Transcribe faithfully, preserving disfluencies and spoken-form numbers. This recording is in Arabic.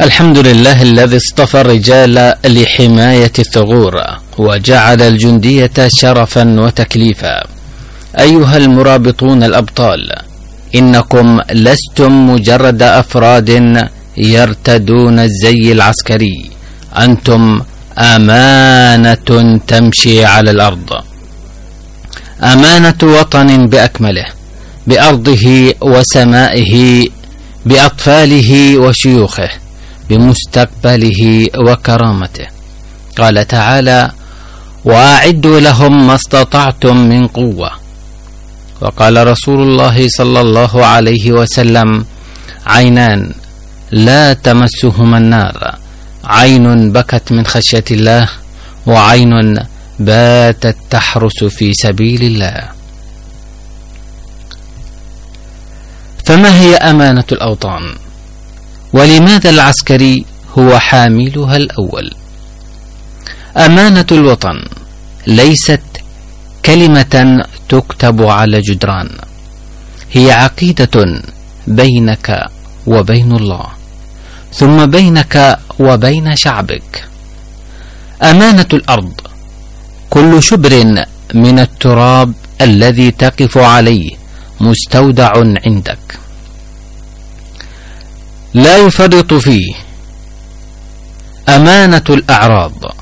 الحمد لله الذي اصطفى الرجال لحماية الثغور وجعل الجندية شرفا وتكليفا. أيها المرابطون الأبطال، إنكم لستم مجرد أفراد يرتدون الزي العسكري، أنتم أمانة تمشي على الأرض، أمانة وطن بأكمله، بأرضه وسمائه، بأطفاله وشيوخه، بمستقبله وكرامته. قال تعالى: وأعدوا لهم ما استطعتم من قوة. وقال رسول الله صلى الله عليه وسلم: عينان لا تمسهما النار، عين بكت من خشية الله، وعين باتت تحرس في سبيل الله. فما هي أمانة الأوطان؟ ولماذا العسكري هو حاملها الأول؟ أمانة الوطن ليست كلمة تكتب على جدران، هي عقيدة بينك وبين الله، ثم بينك وبين شعبك. أمانة الأرض كل شبر من التراب الذي تقف عليه مستودع عندك، لا يفرط فيه. أمانة الأعراض